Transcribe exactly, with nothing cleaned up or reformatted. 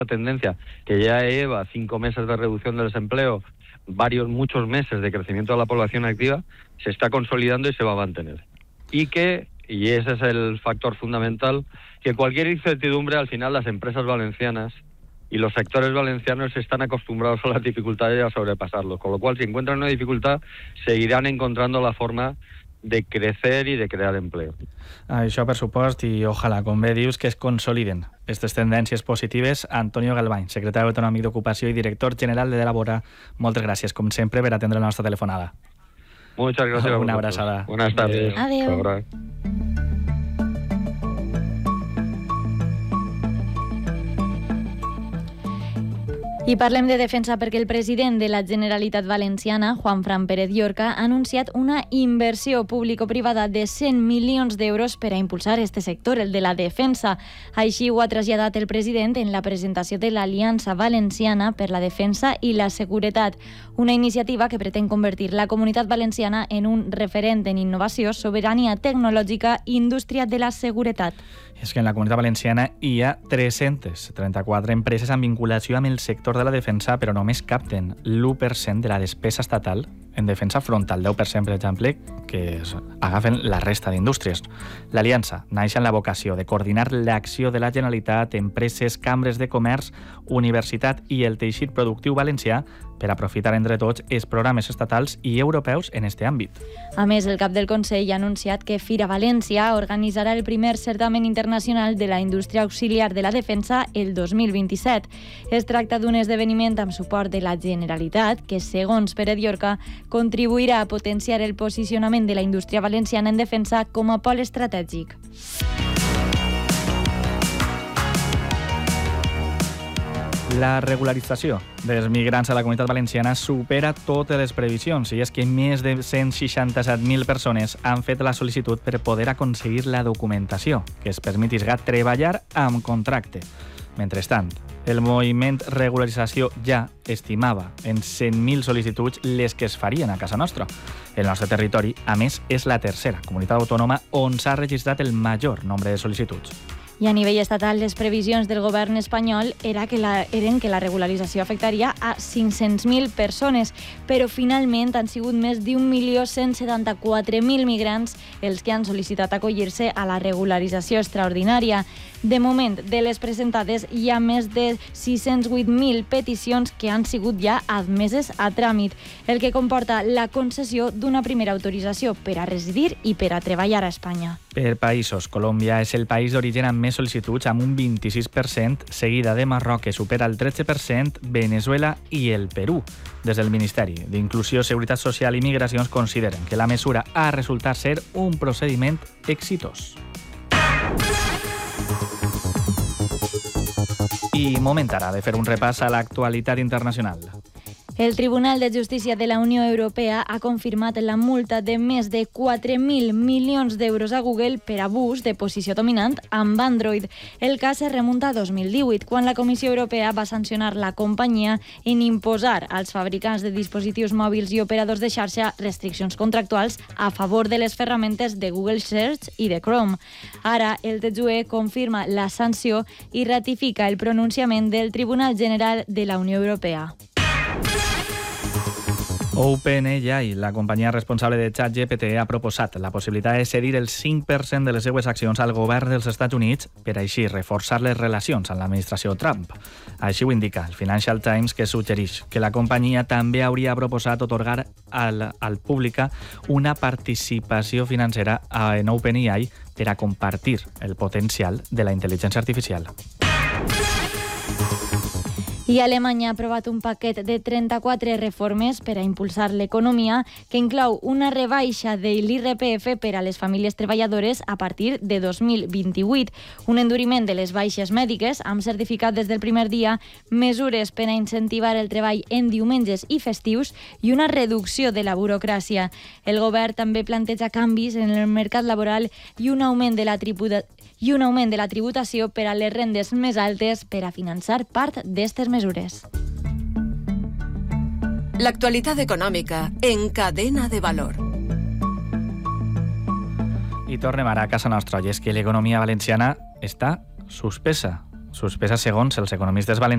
tendencia que ya lleva cinco meses de reducción del desempleo, varios, muchos meses de crecimiento de la población activa, se está consolidando y se va a mantener. Y que, y ese es el factor fundamental, que cualquier incertidumbre, al final las empresas valencianas y los sectores valencianos están acostumbrados a las dificultades y a sobrepasarlos, con lo cual si encuentran una dificultad seguirán encontrando la forma de crecer i de crear empleo. Això per supost, i ojalà, com bé dius, que es consoliden aquestes tendències positives. Antonio Galvany, secretari autonòmic d'Ocupació i director general de Delabora, moltes gràcies, com sempre, per atendre la nostra telefonada. Muchas gracias. Una abraçada. Buenas tardes. Adéu. Adéu. I parlem de defensa perquè el president de la Generalitat Valenciana, Juanfran Pérez Llorca, ha anunciat una inversió público-privada de cent milions d'euros per a impulsar este sector, el de la defensa. Així ho ha traslladat el president en la presentació de l'Aliança Valenciana per la Defensa i la Seguretat, una iniciativa que pretén convertir la Comunitat Valenciana en un referent en innovació, sobirania tecnològica i indústria de la seguretat. És que en la Comunitat Valenciana hi ha tres-centes trenta-quatre empreses amb vinculació amb el sector de la defensa, però només capten l'u per cent de la despesa estatal en defensa front al deu per cent, per exemple, que agafen la resta d'indústries. L'Aliança naix amb la vocació de coordinar l'acció de la Generalitat, empreses, cambres de comerç, universitat i el teixit productiu valencià per aprofitar entre tots els programes estatals i europeus en aquest àmbit. A més, el cap del Consell ha anunciat que Fira València organitzarà el primer certamen internacional de la indústria auxiliar de la defensa el dos mil vint-i-set. Es tracta d'un esdeveniment amb suport de la Generalitat que, segons Pérez Llorca, contribuirà a potenciar el posicionament de la indústria valenciana en defensa com a pol estratègic. La regularització dels migrants a la Comunitat Valenciana supera totes les previsions, i és que més de cent seixanta-set mil persones han fet la sol·licitud per poder aconseguir la documentació que es permetisca treballar amb contracte. Mentrestant, el moviment Regularització ja estimava en cent mil sol·licituds les que es farien a casa nostra. El nostre territori, a més, és la tercera comunitat autònoma on s'ha registrat el major nombre de sol·licituds. I a nivell estatal, les previsions del govern espanyol era que la, eren que la regularització afectaria a cinc-cents mil persones, però finalment han sigut més d'un milió cent setanta-quatre mil migrants els que han sol·licitat acollir-se a la regularització extraordinària. De moment, de les presentades, hi ha més de sis-cents vuit mil peticions que han sigut ja admeses a tràmit, el que comporta la concessió d'una primera autorització per a residir i per a treballar a Espanya. Per països, Colòmbia és el país d'origen amb més sol·licituds, amb un vint-i-sis per cent, seguida de Marroc, que supera el tretze per cent, Venezuela i el Perú. Des del Ministeri d'Inclusió, Seguretat Social i Migracions consideren que la mesura ha resultat ser un procediment exitós. I moment ara de fer un repàs a l'actualitat internacional. El Tribunal de Justícia de la Unió Europea ha confirmat la multa de més de quatre mil milions d'euros a Google per abús de posició dominant amb Android. El cas es remunta a dos mil divuit, quan la Comissió Europea va sancionar la companyia en imposar als fabricants de dispositius mòbils i operadors de xarxa restriccions contractuals a favor de les ferramentes de Google Search i de Chrome. Ara, el T J U E confirma la sanció i ratifica el pronunciament del Tribunal General de la Unió Europea. OpenAI, la companyia responsable de ChatGPT, ha proposat la possibilitat de cedir el cinc per cent de les seues accions al govern dels Estats Units per així reforçar les relacions amb l'administració Trump. Així ho indica el Financial Times, que suggereix que la companyia també hauria proposat otorgar al, al pública una participació financera en OpenAI per a compartir el potencial de la intel·ligència artificial. I Alemanya ha aprovat un paquet de trenta-quatre reformes per a impulsar l'economia que inclou una rebaixa de l'I R P F per a les famílies treballadores a partir de dos mil vint-i-vuit, un enduriment de les baixes mèdiques amb certificat des del primer dia, mesures per a incentivar el treball en diumenges i festius i una reducció de la burocràcia. El govern també planteja canvis en el mercat laboral i un augment de la tributació i un augment de la tributació per a les rendes més altes per a finançar part d'aquestes mesures. L'actualitat econòmica en Cadena de Valor. I tornem ara a casa nostra, i és que l'economia valenciana està suspesa. Suspesa segons els economistes valencians.